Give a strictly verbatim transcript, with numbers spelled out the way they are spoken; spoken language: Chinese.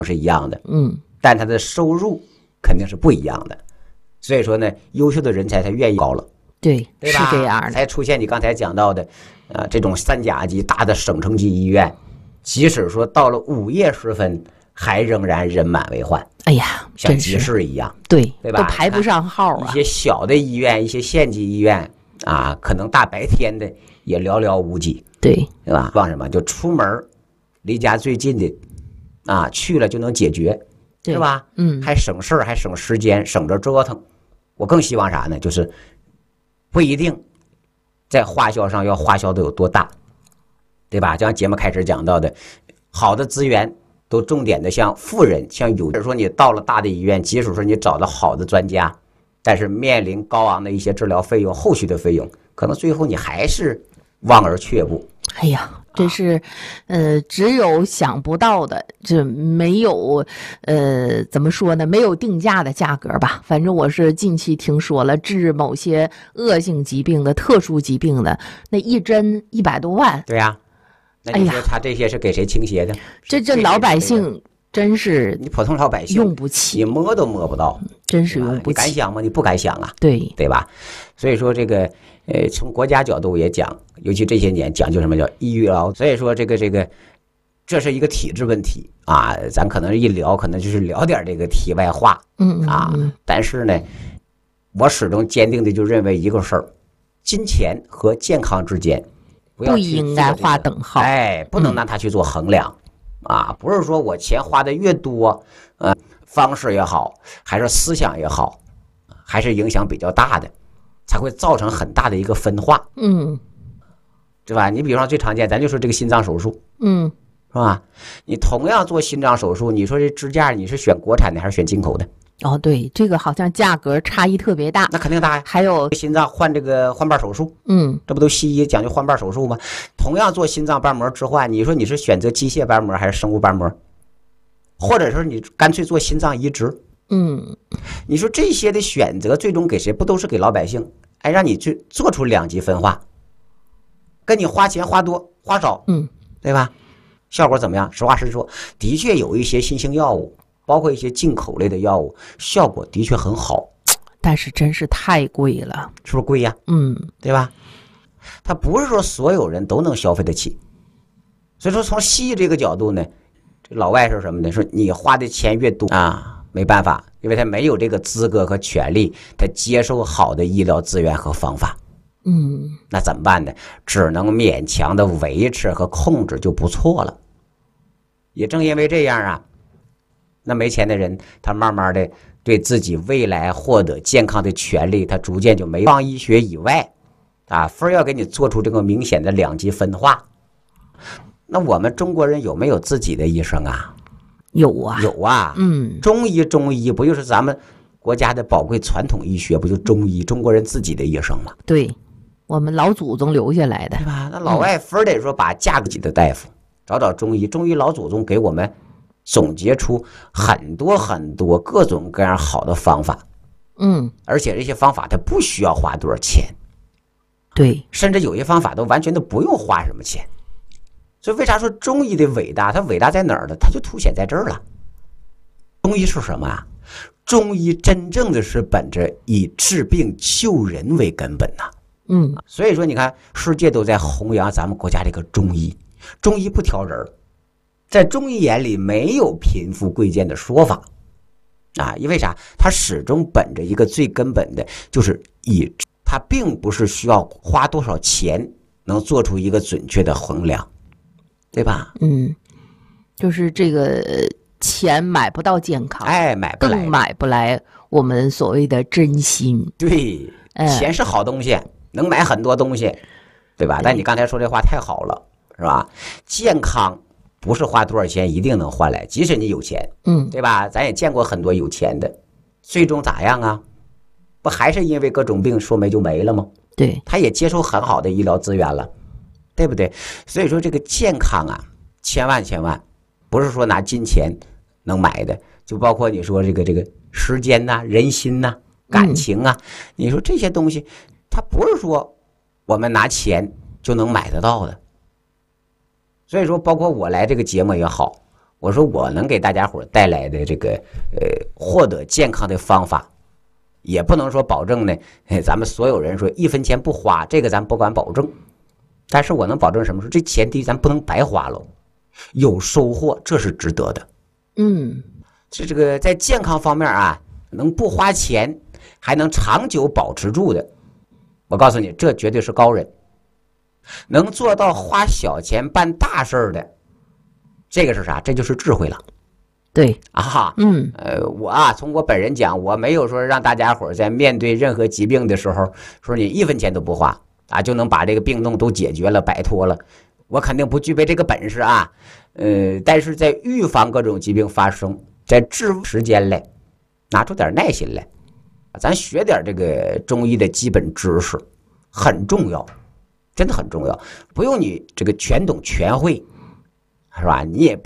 是一样的， 嗯， 但他的收入肯定是不一样的。所以说呢，优秀的人才才愿意高了， 对， 对吧？ 是这样的， 才出现你刚才讲到的，呃，这种三甲级大的省城级医院，即使说到了午夜时分，还仍然人满为患。 哎呀， 像集市一样， 对， 对吧？ 都排不上号啊。 一些小的医院，一些县级医院啊，可能大白天的也寥寥无几， 对， 对吧？望什么？就出门离家最近的啊，去了就能解决，对吧？ 嗯， 还省事儿，还省时间，省着折腾。我更希望啥呢？就是不一定在花销上要花销的有多大，对吧？就像节目开始讲到的，好的资源都重点的像富人，像有人说你到了大的医院，即使说你找到好的专家，但是面临高昂的一些治疗费用、后续的费用，可能最后你还是望而却步。 哎呀，这是，呃，只有想不到的，这没有，呃，怎么说呢？没有定价的价格吧。反正我是近期听说了，治某些恶性疾病的、特殊疾病的，那一针一百多万。 对呀、啊，那你说他这些是给谁倾斜的？ 这这老百姓真是你普通老百姓用不起， 你摸都摸不到， 真是用不起。 你敢想吗？你不敢想啊， 对对吧？所以说这个。呃，从国家角度也讲，尤其这些年讲究什么叫医疗，所以说这个这个，这是一个体制问题啊。咱可能一聊，可能就是聊点这个题外话， 嗯啊。但是呢，我始终坚定的就认为一个事儿，金钱和健康之间不要不应该划等号， 哎，不能拿它去做衡量，嗯、啊。不是说我钱花的越多，呃，方式也好，还是思想也好，还是影响比较大的。才会造成很大的一个分化， 嗯， 对吧？你比方说最常见，咱就说这个心脏手术， 嗯， 是吧？你同样做心脏手术，你说这支架你是选国产的还是选进口的？ 哦，对，这个好像价格差异特别大， 那肯定大呀。 还有心脏换这个换瓣手术， 嗯， 这不都西医讲究换瓣手术吗？同样做心脏瓣膜置换，你说你是选择机械瓣膜还是生物瓣膜，或者说你干脆做心脏移植？ 嗯， 你说这些的选择最终给谁？不都是给老百姓？哎，让你去做出两极分化，跟你花钱花多花少， 嗯， 对吧？效果怎么样？实话实说，的确有一些新型药物，包括一些进口类的药物，效果的确很好， 但是真是太贵了， 是不是贵呀？ 嗯， 对吧？它不是说所有人都能消费得起，所以说从西医这个角度呢，这老外是什么呢？说你花的钱越多啊。没办法，因为他没有这个资格和权利，他接受好的医疗资源和方法。 嗯， 那怎么办呢？只能勉强的维持和控制就不错了。也正因为这样啊，那没钱的人，他慢慢的对自己未来获得健康的权利，他逐渐就没往医学以外啊，非要给你做出这个明显的两极分化。那我们中国人有没有自己的医生啊？ 有啊， 有啊， 嗯， 中医中医不就是咱们国家的宝贵传统医学，不就中医中国人自己的医生吗？ 对，我们老祖宗留下来的， 对吧？那老外非得说把架自己的大夫，找找中医，中医老祖宗给我们总结出很多很多各种各样好的方法， 嗯， 而且这些方法它不需要花多少钱， 对， 甚至有些方法都完全都不用花什么钱。所以为啥说中医的伟大？它伟大在哪儿呢？它就凸显在这儿了。中医是什么啊？中医真正的是本着以治病救人为根本呐、啊。 嗯， 所以说你看，世界都在弘扬咱们国家这个中医，中医不挑人，在中医眼里没有贫富贵贱的说法啊，因为啥？它始终本着一个最根本的，就是以它并不是需要花多少钱能做出一个准确的衡量。对吧？ 嗯，就是这个钱买不到健康， 哎，买不来， 更买不来我们所谓的真心。 对，钱是好东西，哎、能买很多东西，对吧？但你刚才说这话太好了，是吧？健康不是花多少钱一定能换来，即使你有钱， 嗯， 对吧？咱也见过很多有钱的，最终咋样啊？不还是因为各种病说没就没了吗？ 对， 他也接受很好的医疗资源了。对不对？所以说这个健康啊，千万千万不是说拿金钱能买的，就包括你说这个这个时间呐、啊、人心呐、啊、感情啊，嗯、你说这些东西，它不是说我们拿钱就能买得到的。所以说，包括我来这个节目也好， 我说我能给大家伙带来的这个呃获得健康的方法，也不能说保证呢，咱们所有人说一分钱不花，这个咱不敢保证。但是我能保证什么？说这前提咱不能白花喽，有收获，这是值得的。 嗯， 是这个在健康方面啊，能不花钱还能长久保持住的，我告诉你，这绝对是高人。能做到花小钱办大事儿的，这个是啥？这就是智慧了。 对啊， 嗯， 呃，我啊，从我本人讲，我没有说让大家伙在面对任何疾病的时候，说你一分钱都不花啊，就能把这个病痛都解决了、摆脱了。我肯定不具备这个本事啊，呃，但是在预防各种疾病发生，在治时间来，拿出点耐心来，咱学点这个中医的基本知识，很重要，真的很重要。不用你这个全懂全会，是吧？你也